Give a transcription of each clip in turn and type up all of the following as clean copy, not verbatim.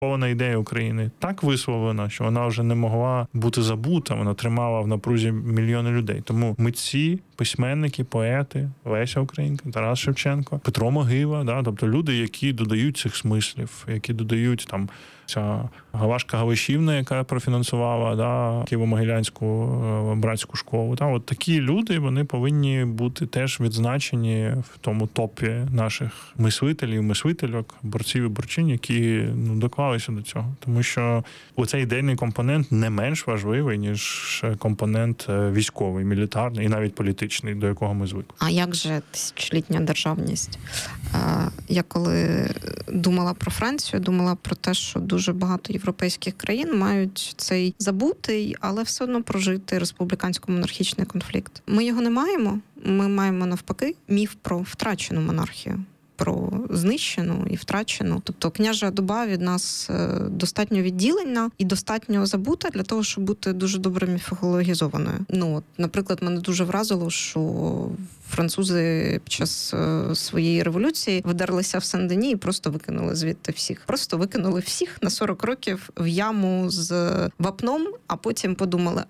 Повна ідея України так висловлена, що вона вже не могла бути забута, вона тримала в напрузі мільйони людей. Тому митці, письменники, поети, Леся Українка, Тарас Шевченко, Петро Могила, да, тобто люди, які додають цих смислів, які додають там ця Галашка Галишівна, яка профінансувала, да, Києво-Могилянську братську школу. Да, от такі люди, вони повинні бути теж відзначені в тому топі наших мислителів, мислительок, борців і борчинь, які доклалися до цього. Тому що оцей ідейний компонент не менш важливий, ніж компонент військовий, мілітарний і навіть політичний, до якого ми звикли. А як же тисячолітня державність? Я коли думала про Францію, думала про те, що дуже багато європейських країн мають цей забутий, але все одно прожитий республікансько-монархічний конфлікт. Ми його не маємо. Ми маємо, навпаки, міф про втрачену монархію. Про знищену і втрачену. Тобто княжа доба від нас достатньо відділена і достатньо забута для того, щоб бути дуже добре міфологізованою. Наприклад, мене дуже вразило, що французи під час своєї революції видерлися в Сен-Дені і просто викинули звідти всіх. Просто викинули всіх на 40 років в яму з вапном, а потім подумали,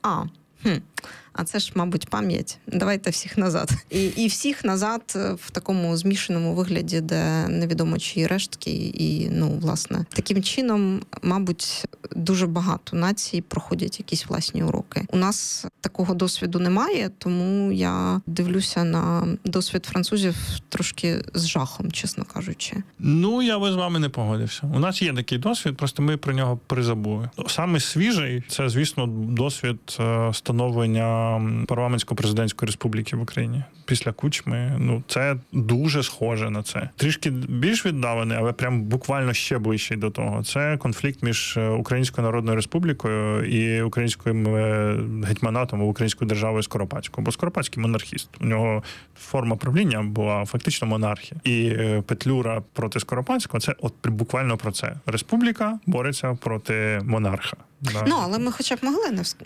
а це ж, мабуть, пам'ять. Давайте всіх назад. І всіх назад в такому змішаному вигляді, де невідомо чиї рештки. І, власне, таким чином, мабуть, дуже багато націй проходять якісь власні уроки. У нас такого досвіду немає, тому я дивлюся на досвід французів трошки з жахом, чесно кажучи. Я би з вами не погодився. У нас є такий досвід, просто ми про нього призабули. Саме свіжий – це, звісно, досвід становлення парламентсько-президентської республіки в Україні. Після Кучми, це дуже схоже на це. Трішки більш віддалений, але прям буквально ще ближчий до того. Це конфлікт між Українською Народною Республікою і українським гетьманатом, українською державою Скоропадського. Бо Скоропадський монархіст. У нього форма правління була фактично монархія. І Петлюра проти Скоропадського – це от буквально про це. Республіка бореться проти монарха. Да. Але ми хоча б могли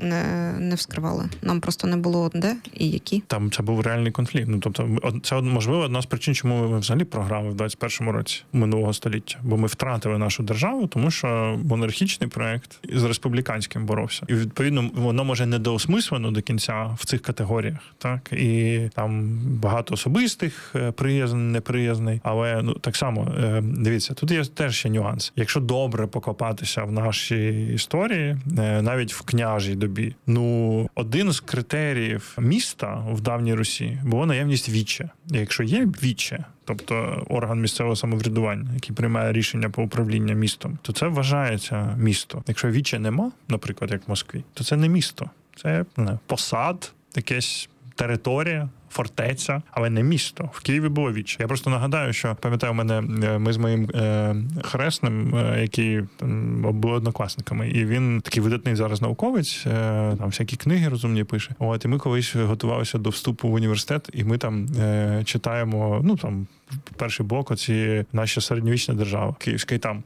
не вскривали. Нам просто не було де і які. Там це був реальний конфлікт. Тобто, це, можливо, одна з причин, чому ми взагалі програли в 21-му році минулого століття. Бо ми втратили нашу державу, тому що монархічний проект з республіканським боровся. І, відповідно, воно може недоосмислено до кінця в цих категоріях. Так? І там багато особистих приязний, неприязний. Але, так само, дивіться, тут є теж ще нюанс. Якщо добре покопатися в нашій історії, навіть в княжій добі, один з критеріїв міста в давній Русі було наявність віче. І якщо є віче, тобто орган місцевого самоврядування, який приймає рішення по управлінню містом, то це вважається місто. Якщо віче нема, наприклад, як в Москві, то це не місто. Це посад, якась територія, фортеця, але не місто. В Києві було віче. Я просто нагадаю, що, пам'ятаю, ми з моїм хресним, які були однокласниками, і він такий видатний зараз науковець, там всякі книги розумні пише. І ми колись готувалися до вступу в університет, і ми там читаємо, перший блок оці наша середньовічна держава. Київська, і там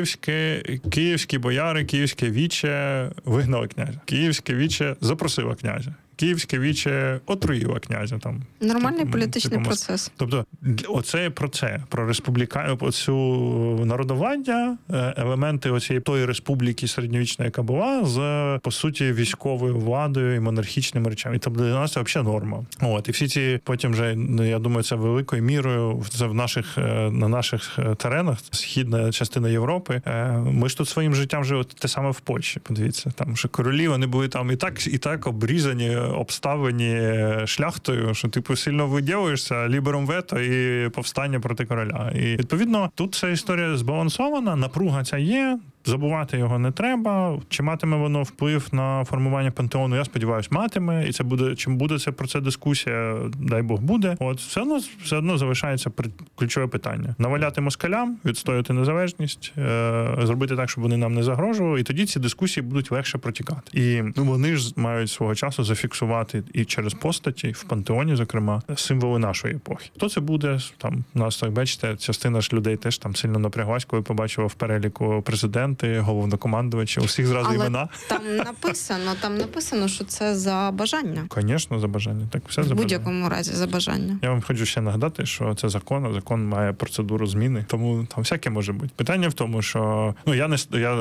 київські бояри, київське віче вигнали князя. Київське віче запросило князя. Київське віче отруїло князя. Нормальний політичний процес. Тобто, оце про це, про оцю народовладдя, елементи оцієї тої республіки середньовічної, яка була, з, по суті, військовою владою і монархічними речами. І тобто для нас це взагалі норма. І всі ці, потім вже, я думаю, це великою мірою це на наших теренах, східна частина Європи. Ми ж тут своїм життям жили те саме в Польщі, подивіться. Там що королі, вони були там і так обрізані, обставлені шляхтою, що ти сильно виділуєшся, лібером вето і повстання проти короля. І, відповідно, тут ця історія збалансована, напруга ця є, забувати його не треба. Чи матиме воно вплив на формування пантеону? Я сподіваюся, матиме. І це буде, чим буде це про це дискусія, дай Бог буде. Все одно залишається ключове питання. Наваляти москалям, відстояти незалежність, зробити так, щоб вони нам не загрожували, і тоді ці дискусії будуть легше протікати. І вони ж мають свого часу зафіксувати і через постаті, в пантеоні, зокрема, символи нашої епохи. Хто це буде? Там у нас, так бачите, частина ж людей теж там сильно напряглась, коли побачила в переліку президента, головнокомандувачі, усіх зразу імена. Там написано, що це за бажання. Звісно, за бажання. Так, все за бажання. В будь-якому разі за бажання. Я вам хочу ще нагадати, що це закон, а закон має процедуру зміни, тому там всяке може бути. Питання в тому, що я